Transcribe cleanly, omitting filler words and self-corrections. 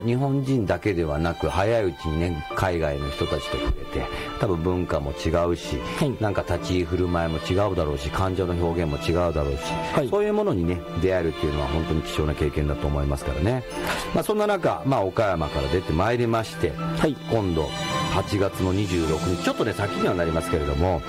日本人だけではなく早いうちにね海外の人たちと触れて、多分文化も違うし、 はい、 なんか立ち居振る舞いも違うだろうし、感情の表現も違うだろうし、 はい、 そういうものにね出会えるっていうのは本当に貴重な経験だと思いますからね。そんな中、岡山から出てまいりまして、はい、今度8月の26日、ちょっとね先にはなりますけれども、